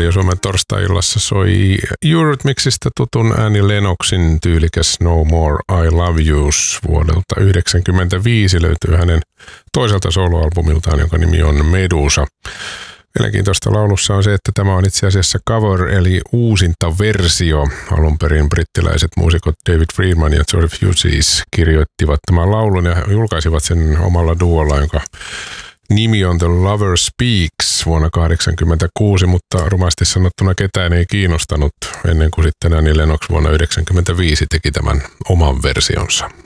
Radio Suomen torstai-illassa soi Eurythmicsistä tutun Annie Lennoxin tyylikäs No More I Love Yous vuodelta 1995 löytyy hänen toiselta soloalbumiltaan, jonka nimi on Medusa. Mielenkiintoista laulussa on se, että tämä on itse asiassa cover eli uusinta versio. Alun perin brittiläiset muusikot David Friedman ja George Hughes kirjoittivat tämän laulun ja julkaisivat sen omalla duolla, jonka nimi on The Lover Speaks vuonna 1986, mutta rumasti sanottuna ketään ei kiinnostanut ennen kuin sitten Annie Lennox vuonna 1995 teki tämän oman versionsa.